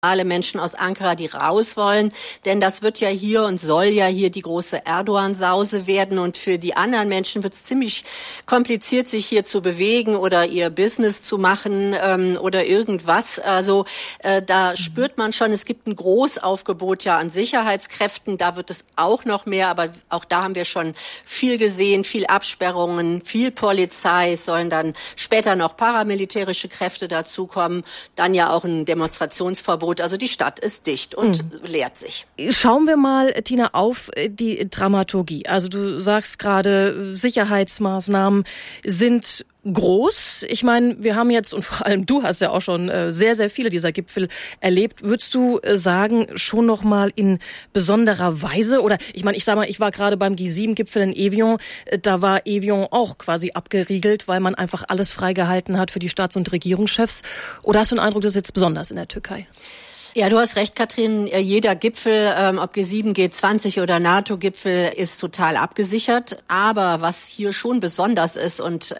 alle Menschen aus Ankara, die raus wollen, denn das wird ja hier und soll ja hier die große Erdogan-Sause werden und für die anderen Menschen wird es ziemlich kompliziert, sich hier zu bewegen oder ihr Business zu machen oder irgendwas. Also da spürt man schon, es gibt ein Großaufgebot ja an Sicherheitskräften, da wird es auch noch mehr, aber auch da haben wir schon viel gesehen, viel Absperrungen, viel Polizei, es sollen dann später noch paramilitärische Kräfte dazukommen, dann ja auch ein Demonstrationsverbot. Also die Stadt ist dicht und leert sich. Schauen wir mal, Tina, auf die Dramaturgie. Also du sagst gerade, Sicherheitsmaßnahmen sind groß. Ich meine, wir haben jetzt, und vor allem du hast ja auch schon sehr, sehr viele dieser Gipfel erlebt. Würdest du sagen, schon noch mal in besonderer Weise? Oder ich meine, ich war gerade beim G7-Gipfel in Evian. Da war Evian auch quasi abgeriegelt, weil man einfach alles freigehalten hat für die Staats- und Regierungschefs. Oder hast du den Eindruck, das ist jetzt besonders in der Türkei? Ja, du hast recht, Katrin. Jeder Gipfel, ob G7, G20 oder NATO-Gipfel, ist total abgesichert. Aber was hier schon besonders ist und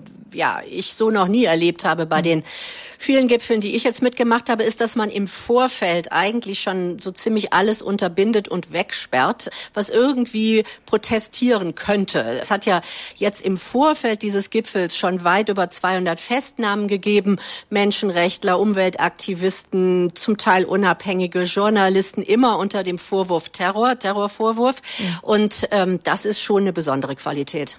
ich so noch nie erlebt habe bei den vielen Gipfeln, die ich jetzt mitgemacht habe, ist, dass man im Vorfeld eigentlich schon so ziemlich alles unterbindet und wegsperrt, was irgendwie protestieren könnte. Es hat ja jetzt im Vorfeld dieses Gipfels schon weit über 200 Festnahmen gegeben. Menschenrechtler, Umweltaktivisten, zum Teil unabhängige Journalisten, immer unter dem Vorwurf Terrorvorwurf. Und das ist schon eine besondere Qualität.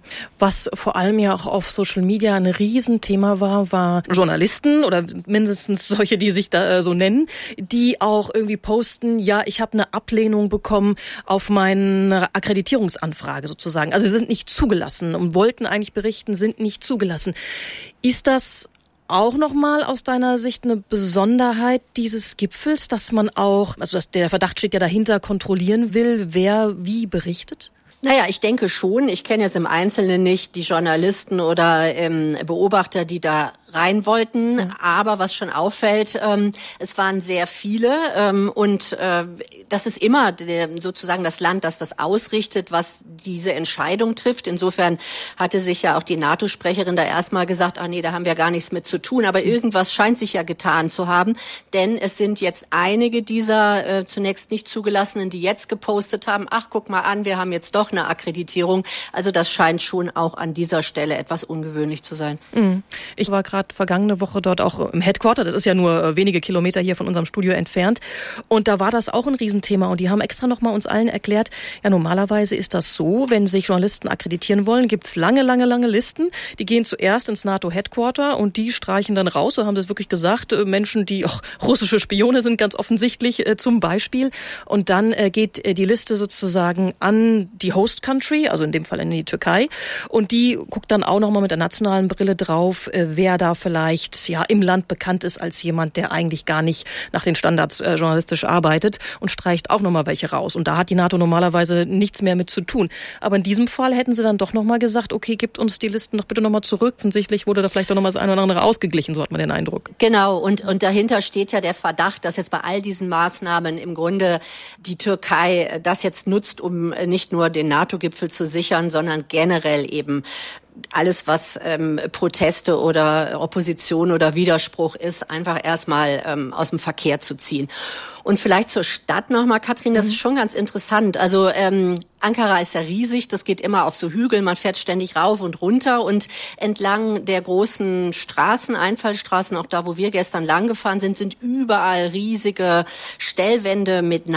Was vor allem ja auch auf Social Media ein Riesenthema war Journalisten oder mindestens solche, die sich da so nennen, die auch irgendwie posten, ja, ich habe eine Ablehnung bekommen auf meine Akkreditierungsanfrage sozusagen. Also sie sind nicht zugelassen und wollten eigentlich berichten, sind nicht zugelassen. Ist das auch nochmal aus deiner Sicht eine Besonderheit dieses Gipfels, dass man auch, also dass der Verdacht steht ja dahinter, kontrollieren will, wer wie berichtet? Naja, ich denke schon. Ich kenne jetzt im Einzelnen nicht die Journalisten oder Beobachter, die da rein wollten. Aber was schon auffällt, es waren sehr viele und das ist immer sozusagen das Land, das das ausrichtet, was diese Entscheidung trifft. Insofern hatte sich ja auch die NATO-Sprecherin da erstmal gesagt, nee, da haben wir gar nichts mit zu tun. Aber irgendwas scheint sich ja getan zu haben, denn es sind jetzt einige dieser zunächst nicht zugelassenen, die jetzt gepostet haben, ach, guck mal an, wir haben jetzt doch eine Akkreditierung. Also das scheint schon auch an dieser Stelle etwas ungewöhnlich zu sein. Ich war gerade vergangene Woche dort auch im Headquarter. Das ist ja nur wenige Kilometer hier von unserem Studio entfernt. Und da war das auch ein Riesenthema. Und die haben extra nochmal uns allen erklärt, ja, normalerweise ist das so, wenn sich Journalisten akkreditieren wollen, gibt's lange Listen. Die gehen zuerst ins NATO-Headquarter und die streichen dann raus, so haben das wirklich gesagt, Menschen, die auch russische Spione sind, ganz offensichtlich zum Beispiel. Und dann geht die Liste sozusagen an die Host Country, also in dem Fall in die Türkei. Und die guckt dann auch nochmal mit der nationalen Brille drauf, wer da vielleicht im Land bekannt ist als jemand, der eigentlich gar nicht nach den Standards journalistisch arbeitet und streicht auch nochmal welche raus. Und da hat die NATO normalerweise nichts mehr mit zu tun. Aber in diesem Fall hätten sie dann doch nochmal gesagt, okay, gibt uns die Listen doch bitte nochmal zurück. Offensichtlich wurde da vielleicht doch nochmal das eine oder andere ausgeglichen, so hat man den Eindruck. Genau, und dahinter steht ja der Verdacht, dass jetzt bei all diesen Maßnahmen im Grunde die Türkei das jetzt nutzt, um nicht nur den NATO-Gipfel zu sichern, sondern generell eben alles, was Proteste oder Opposition oder Widerspruch ist, einfach erstmal aus dem Verkehr zu ziehen. Und vielleicht zur Stadt nochmal, Katrin, das ist schon ganz interessant. Also Ankara ist ja riesig, das geht immer auf so Hügel, man fährt ständig rauf und runter und entlang der großen Straßen, Einfallstraßen, auch da, wo wir gestern lang gefahren sind überall riesige Stellwände mit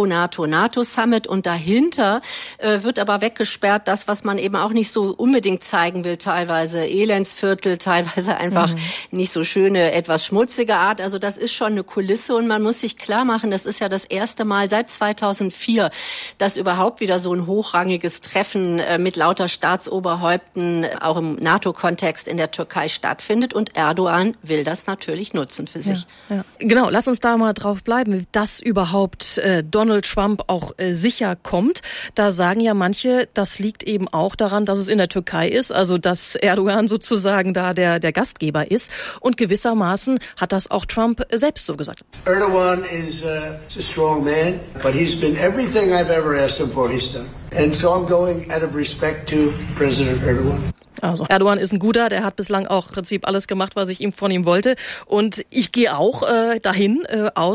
NATO-Summit und dahinter wird aber weggesperrt, das, was man eben auch nicht so unbedingt zeigen will, teilweise Elendsviertel, teilweise einfach nicht so schöne, etwas schmutzige Art. Also das ist schon eine Kulisse und man muss sich klar machen, das ist ja das erste Mal seit 2004, dass überhaupt wieder so ein hochrangiges Treffen mit lauter Staatsoberhäupten auch im NATO-Kontext in der Türkei stattfindet und Erdogan will das natürlich nutzen für sich. Ja. Genau, lass uns da mal drauf bleiben, dass überhaupt Donald Trump auch sicher kommt. Da sagen ja manche, das liegt eben auch daran, dass es in der Türkei ist, also dass Erdogan sozusagen da der Gastgeber ist und gewissermaßen hat das auch Trump selbst so gesagt. Erdogan is a strong man, but he's been everything I've ever asked him for, he's done. And so I'm going out of respect to President Erdogan. Also Erdogan ist ein guter, der hat bislang auch im Prinzip alles gemacht, was ich von ihm wollte. Und ich gehe auch dahin aus